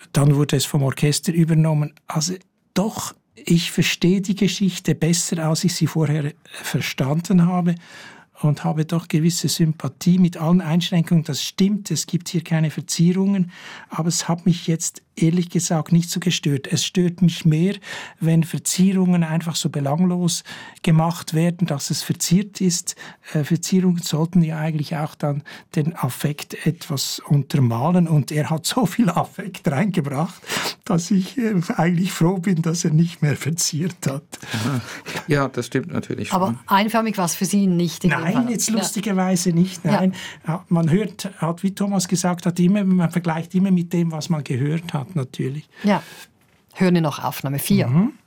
dann wurde es vom Orchester übernommen. Also doch, ich verstehe die Geschichte besser, als ich sie vorher verstanden habe. Und habe doch gewisse Sympathie mit allen Einschränkungen. Das stimmt, es gibt hier keine Verzierungen, aber es hat mich jetzt ehrlich gesagt nicht so gestört. Es stört mich mehr, wenn Verzierungen einfach so belanglos gemacht werden, dass es verziert ist. Verzierungen sollten ja eigentlich auch dann den Affekt etwas untermalen und er hat so viel Affekt reingebracht, dass ich eigentlich froh bin, dass er nicht mehr verziert hat. Ja, das stimmt natürlich schon. Aber einförmig war es für Sie nicht. Nein, jetzt lustigerweise nicht. Nein. Ja. Man hört, wie Thomas gesagt hat, man vergleicht immer mit dem, was man gehört hat, natürlich. Ja, hören wir noch Aufnahme 4.